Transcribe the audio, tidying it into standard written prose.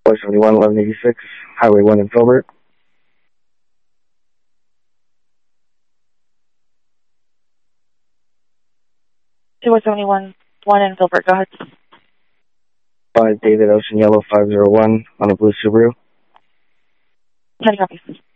471, 1186, Highway 1 in Filbert. Two 471, 1 in Filbert, go ahead. David Ocean Yellow 501 on a blue Subaru. 10 copies.